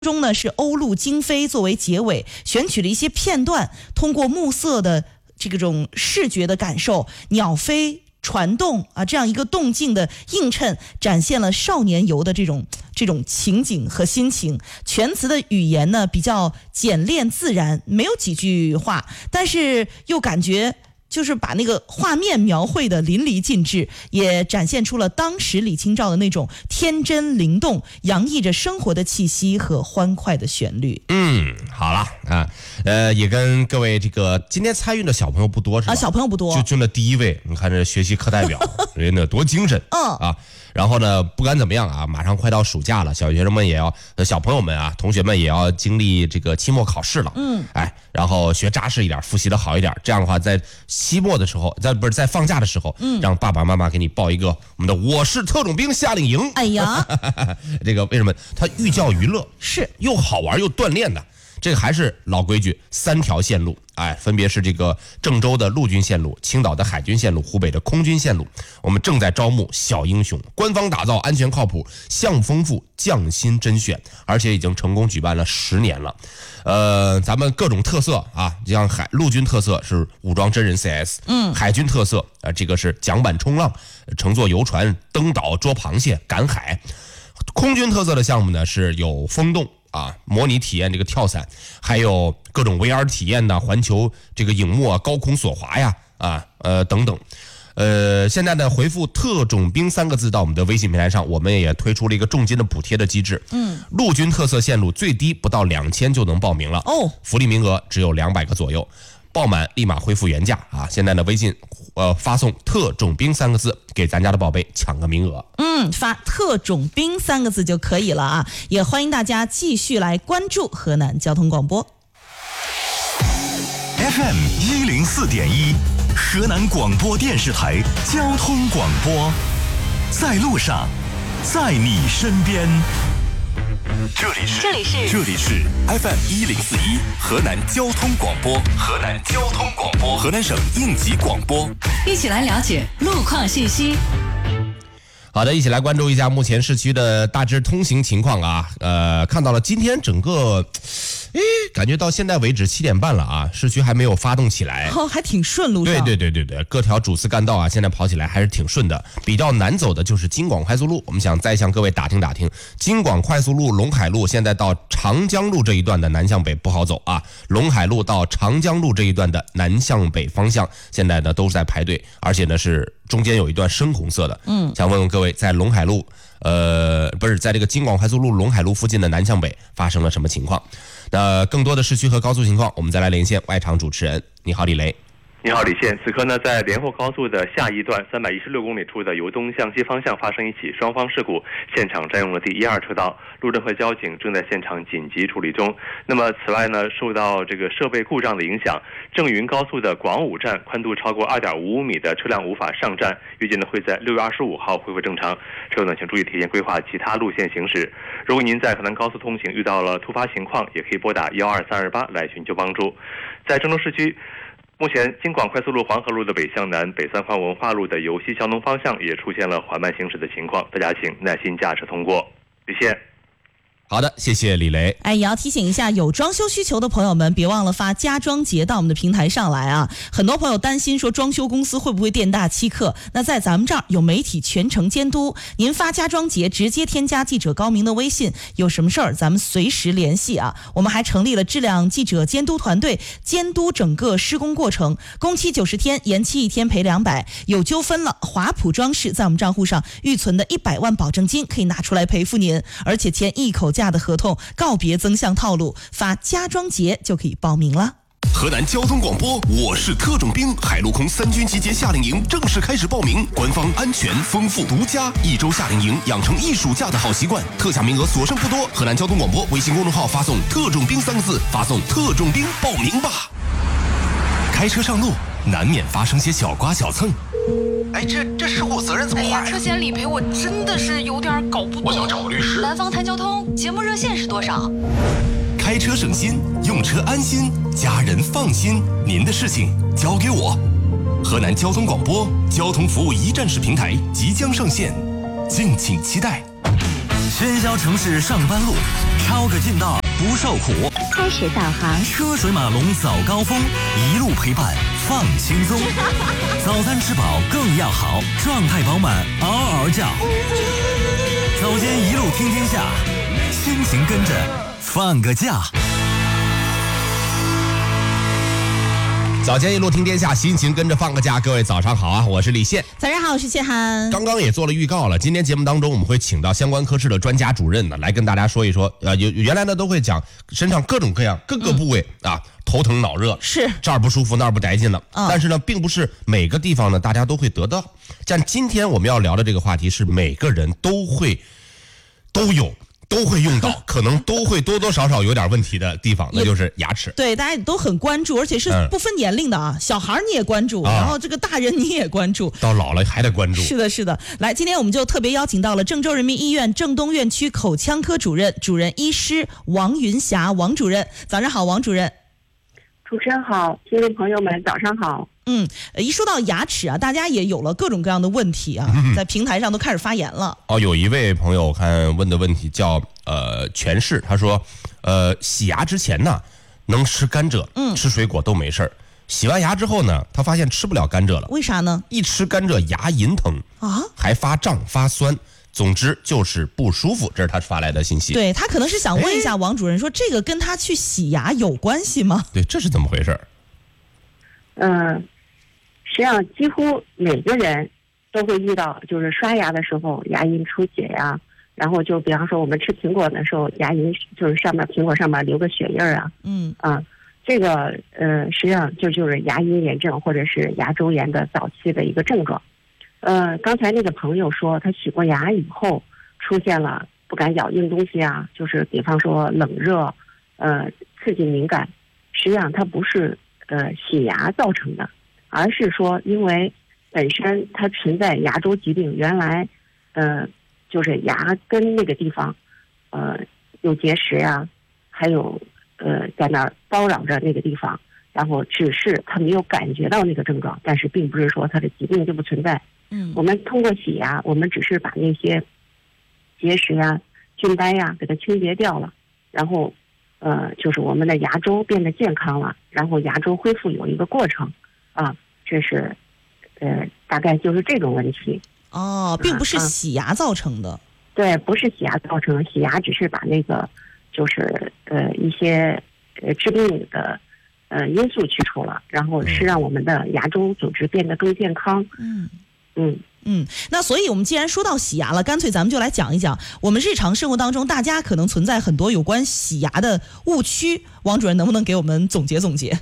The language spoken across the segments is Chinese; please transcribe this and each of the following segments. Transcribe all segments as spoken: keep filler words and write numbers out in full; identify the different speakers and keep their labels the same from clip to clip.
Speaker 1: 中呢是欧陆惊飞作为结尾，选取了一些片段，通过暮色的这种视觉的感受，鸟飞船动啊，这样一个动静的映衬，展现了少年游的这种这种情景和心情。全词的语言呢比较简练自然，没有几句话，但是又感觉就是把那个画面描绘的淋漓尽致，也展现出了当时李清照的那种天真灵动，洋溢着生活的气息和欢快的旋律。
Speaker 2: 嗯，好了啊，呃，也跟各位这个今天参与的小朋友不多是吧？
Speaker 1: 啊，小朋友不多，
Speaker 2: 就就那第一位，你看这学习课代表，人家多精神，
Speaker 1: 嗯
Speaker 2: 啊。然后呢，不管怎么样啊，马上快到暑假了，小学生们也要，小朋友们啊，同学们也要经历这个期末考试了。
Speaker 1: 嗯，
Speaker 2: 哎，然后学扎实一点，复习的好一点，这样的话，在期末的时候，在不是在放假的时候，嗯，让爸爸妈妈给你报一个我们的我是特种兵夏令营。
Speaker 1: 哎呀，
Speaker 2: 这个为什么？它寓教于乐，
Speaker 1: 是
Speaker 2: 又好玩又锻炼的。这个还是老规矩，三条线路，哎，分别是这个郑州的陆军线路、青岛的海军线路、湖北的空军线路。我们正在招募小英雄，官方打造安全靠谱、项目丰富、匠心甄选，而且已经成功举办了十年了。呃，咱们各种特色啊，像海陆军特色是武装真人 C S， 嗯，海军特色啊，这个是桨板冲浪、乘坐游船登岛捉螃蟹、赶海。空军特色的项目呢是有风洞。啊，模拟体验这个跳伞，还有各种 V R 体验呐，环球这个影幕啊，高空索滑呀，啊，呃等等。呃，现在呢，回复特种兵三个字到我们的微信平台上，我们也推出了一个重金的补贴的机制。嗯，陆军特色线路最低不到两千就能报名了哦，福利名额只有两百个左右。报满立马恢复原价啊！现在呢，微信呃发送特种兵三个字给咱家的宝贝抢个名额。
Speaker 1: 嗯，发特种兵三个字就可以了啊！也欢迎大家继续来关注河南交通广播
Speaker 3: F M 一零四点一，河南广播电视台交通广播，在路上，在你身边。这里是
Speaker 4: 这里是
Speaker 3: 这里是 F M 一零四一河南交通广播，河南交通广播，河南省应急广播，
Speaker 4: 一起来了解路况信息。
Speaker 2: 好的，一起来关注一下目前市区的大致通行情况啊。呃，看到了今天整个，诶，感觉到现在为止七点半了啊，市区还没有发动起来，
Speaker 1: 哦，还挺顺路上。
Speaker 2: 对对对对对，各条主次干道啊，现在跑起来还是挺顺的。比较难走的就是京广快速路，我们想再向各位打听打听，京广快速路陇海路现在到长江路这一段的南向北不好走啊，陇海路到长江路这一段的南向北方向现在呢都是在排队，而且呢是中间有一段深红色的。嗯，想问问各位，在陇海路，呃，不是在这个京广快速路陇海路附近的南向北发生了什么情况？那更多的市区和高速情况，我们再来连线外场主持人。你好，李雷。
Speaker 5: 你好，李现。此刻呢，在连霍高速的下一段三百一十六公里处的由东向西方向发生一起双方事故，现场占用了第一二车道，路政和交警正在现场紧急处理中。那么此外呢，受到这个设备故障的影响，郑云高速的广武站宽度超过 二点五五米的车辆无法上站，预计呢会在六月二十五号恢复正常。车友呢请注意提前规划其他路线行驶。如果您在河南高速通行遇到了突发情况，也可以拨打一二三二八来寻求帮助。在郑州市区，目前京广快速路黄河路的北向南、北三环文化路的由西向东方向也出现了缓慢行驶的情况，大家请耐心驾车通过。谢谢。
Speaker 2: 好的，谢谢李雷。
Speaker 1: 哎，也要提醒一下有装修需求的朋友们，别忘了发家装节到我们的平台上来啊！很多朋友担心说装修公司会不会店大欺客，那在咱们这儿有媒体全程监督，您发家装节直接添加记者高明的微信，有什么事儿咱们随时联系啊！我们还成立了质量记者监督团队，监督整个施工过程，工期九十天，延期一天赔两百，有纠纷了，华普装饰在我们账户上预存的一百万保证金可以拿出来赔付您，而且签一口价的合同，告别增项套路，发家装节就可以报名了。
Speaker 3: 河南交通广播，我是特种兵，海陆空三军集结夏令营正式开始报名，官方安全丰富独家，一周夏令营养成一暑假的好习惯，特价名额所剩不多。河南交通广播微信公众号发送特种兵三个字，发送特种兵报名吧。开车上路难免发生些小刮小蹭，
Speaker 6: 哎，这这事故责任怎么划呀？
Speaker 7: 哎呀，车险理赔我真的是有点搞不懂。
Speaker 6: 我想找个律师。
Speaker 7: 南方谈交通节目热线是多少？
Speaker 3: 开车省心，用车安心，家人放心，您的事情交给我。河南交通广播交通服务一站式平台即将上线，敬请期待。喧嚣城市上班路，
Speaker 8: 超个劲道不受苦，
Speaker 9: 开始导航，
Speaker 8: 车水马龙早高峰，一路陪伴放轻松。早餐吃饱更要好，状态饱满嗷嗷叫。早间一路听天下，心情跟着放个假。
Speaker 2: 早间一路听天下，心情跟着放个假。各位早上好啊，我是李现。
Speaker 1: 早上好，我是谢涵。
Speaker 2: 刚刚也做了预告了，今天节目当中我们会请到相关科室的专家主任呢，来跟大家说一说。呃，有原来呢都会讲身上各种各样各个部位、嗯、啊，头疼脑热，
Speaker 1: 是
Speaker 2: 这儿不舒服那儿不带劲了、嗯。但是呢，并不是每个地方呢大家都会得到。像今天我们要聊的这个话题是每个人都会都有。都会用到，可能都会多多少少有点问题的地方，那就是牙齿。
Speaker 1: 对，大家都很关注，而且是不分年龄的啊，嗯、小孩你也关注、啊，然后这个大人你也关注，
Speaker 2: 到老了还得关注。
Speaker 1: 是的，是的。来，今天我们就特别邀请到了郑州人民医院郑东院区口腔科主任、主任医师王云霞王主任。早上好，王主任。
Speaker 10: 主持人好，听众朋友们早上好。
Speaker 1: 嗯，一说到牙齿啊，大家也有了各种各样的问题啊，嗯、在平台上都开始发言了。
Speaker 2: 哦，有一位朋友我看问的问题叫呃全是，他说，呃洗牙之前呢能吃甘蔗，嗯，吃水果都没事儿。洗完牙之后呢，他发现吃不了甘蔗了，
Speaker 1: 为啥呢？
Speaker 2: 一吃甘蔗牙龈疼啊，还发胀发酸。总之就是不舒服，这是他发来的信息。
Speaker 1: 对，他可能是想问一下王主任，说这个跟他去洗牙有关系吗？
Speaker 2: 对，这是怎么回事？
Speaker 10: 嗯、呃，实际上几乎每个人都会遇到，就是刷牙的时候牙龈出血呀，然后就比方说我们吃苹果的时候，牙龈就是上面苹果上面留个血印啊，嗯啊，这个呃实际上就就是牙龈炎症或者是牙周炎的早期的一个症状。呃，刚才那个朋友说他洗过牙以后出现了不敢咬硬东西啊，就是比方说冷热，呃，刺激敏感。实际上它不是呃洗牙造成的，而是说因为本身它存在牙周疾病，原来呃就是牙根那个地方呃有结石呀、啊，还有呃在那儿叨扰着那个地方，然后只是他没有感觉到那个症状，但是并不是说他的疾病就不存在。嗯，我们通过洗牙，我们只是把那些结石呀、菌斑呀给它清洁掉了，然后，呃，就是我们的牙周变得健康了，然后牙周恢复有一个过程，啊，这是，呃，大概就是这种问题。
Speaker 1: 哦，并不是洗牙造成的。啊、
Speaker 10: 对，不是洗牙造成的，洗牙只是把那个就是呃一些呃致病的。呃，因素去除了，然后是让我们的牙周组织变得更健康。嗯嗯
Speaker 1: 嗯，那所以我们既然说到洗牙了，干脆咱们就来讲一讲我们日常生活当中大家可能存在很多有关洗牙的误区。王主任能不能给我们总结总结？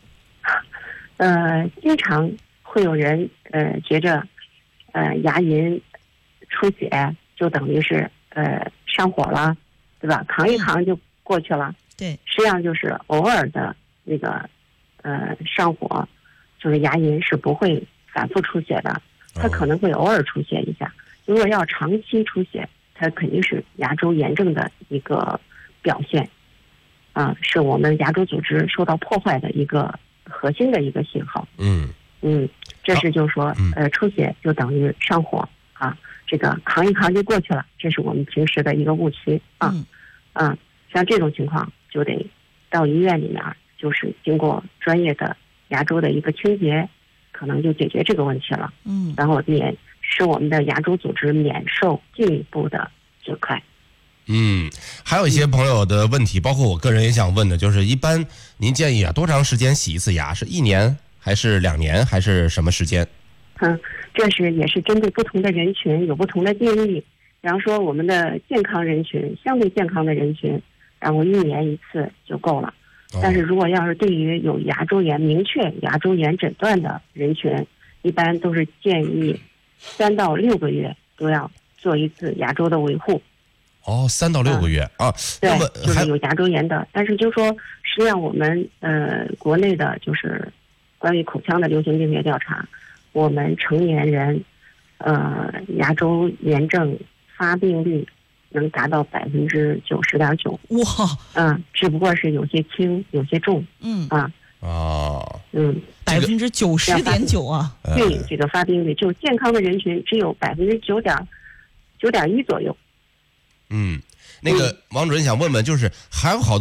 Speaker 10: 呃，经常会有人呃觉着呃牙龈出血就等于是呃上火了，对吧？扛一扛就过去了。
Speaker 1: 对，
Speaker 10: 实际上就是偶尔的。那个，呃，上火，就是牙龈是不会反复出血的，它可能会偶尔出血一下。如果要长期出血，它肯定是牙周炎症的一个表现，啊，是我们牙周组织受到破坏的一个核心的一个信号。嗯嗯，这是就是说，呃，出血就等于上火啊，这个扛一扛就过去了，这是我们平时的一个误区啊。嗯，啊，像这种情况就得到医院里面。就是经过专业的牙周的一个清洁，可能就解决这个问题了。嗯，然后免使我们的牙周组织免受进一步的损害。
Speaker 2: 嗯，还有一些朋友的问题，包括我个人也想问的，就是一般您建议啊，多长时间洗一次牙？是一年还是两年还是什么时间？
Speaker 10: 嗯，这是也是针对不同的人群有不同的定义。比方说我们的健康人群，相对健康的人群，然后一年一次就够了。但是如果要是对于有牙周炎明确牙周炎诊断的人群，一般都是建议三到六个月都要做一次牙周的维护。
Speaker 2: 哦，三到六个月、嗯、啊，
Speaker 10: 对，就是有牙周炎的。但是就是说，实际上我们呃国内的就是关于口腔的流行病学调查，我们成年人呃牙周炎症发病率。能达到百分之九十点九，
Speaker 1: 哇！
Speaker 10: 嗯，只不过是有些轻，有些重，嗯啊
Speaker 2: 哦，
Speaker 10: 嗯，
Speaker 1: 百分之九十点九啊！
Speaker 10: 对，这个发病率就健康的人群只有百分之九点九点一左右。
Speaker 2: 嗯， 那个王主任想问问，就是还有好多